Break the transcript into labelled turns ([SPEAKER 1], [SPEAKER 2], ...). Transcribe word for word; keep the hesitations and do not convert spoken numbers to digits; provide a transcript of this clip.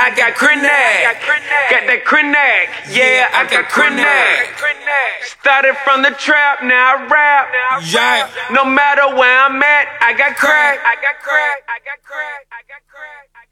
[SPEAKER 1] I got Krenak. Got that Krenak. Yeah, I got Krenak. Started from the trap, now I rap.
[SPEAKER 2] Yeah.
[SPEAKER 1] No matter where I'm at, I got crack. I got crack. I got crack. I got crack.